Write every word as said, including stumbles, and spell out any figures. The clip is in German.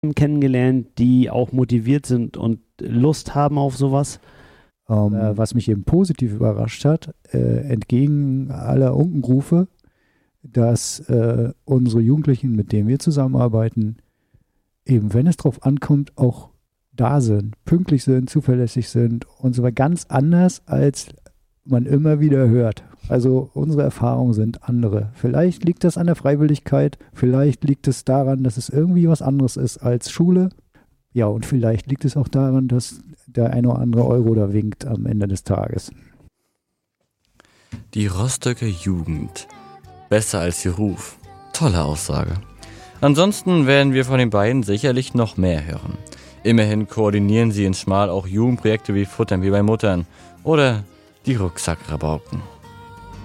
kennengelernt, die auch motiviert sind und Lust haben auf sowas. Ähm, äh, was mich eben positiv überrascht hat, äh, entgegen aller Unkenrufe, dass äh, unsere Jugendlichen, mit denen wir zusammenarbeiten, eben wenn es drauf ankommt, auch da sind, pünktlich sind, zuverlässig sind und so weiter, ganz anders, als man immer wieder hört. Also unsere Erfahrungen sind andere. Vielleicht liegt das an der Freiwilligkeit, vielleicht liegt es daran, dass es irgendwie was anderes ist als Schule. Ja, und vielleicht liegt es auch daran, dass der ein oder andere Euro da winkt am Ende des Tages. Die Rostocker Jugend. Besser als ihr Ruf. Tolle Aussage. Ansonsten werden wir von den beiden sicherlich noch mehr hören. Immerhin koordinieren sie in Schmal auch Jugendprojekte wie Futtern wie bei Muttern oder die Rucksackrabauken.